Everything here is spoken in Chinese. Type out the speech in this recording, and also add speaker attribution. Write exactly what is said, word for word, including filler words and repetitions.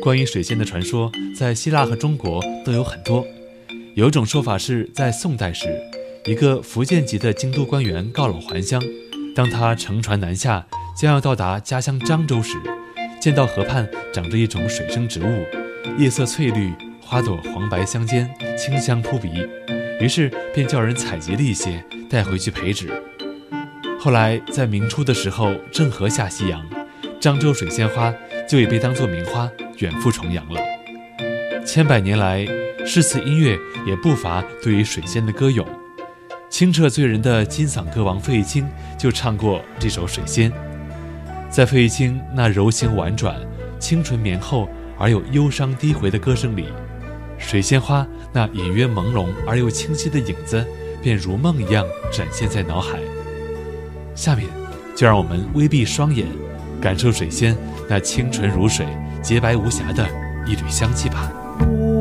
Speaker 1: 关于水仙的传说在希腊和中国都有很多。有一种说法是在宋代时，一个福建籍的京都官员告老还乡，当他乘船南下将要到达家乡漳州时，见到河畔长着一种水生植物，叶色翠绿，花朵黄白相间，清香扑鼻，于是便叫人采集了一些带回去培植。后来在明初的时候，郑和下西洋，漳州水仙花就已被当作名花远赴重洋了。千百年来，诗词音乐也不乏对于水仙的歌咏。清澈醉人的金嗓歌王费玉清就唱过这首《水仙》。在费玉清那柔情婉转、清纯绵厚而又忧伤低回的歌声里，水仙花那隐约朦胧而又清晰的影子便如梦一样展现在脑海。下面就让我们微闭双眼，感受水仙那清纯如水、洁白无瑕的一缕香气吧。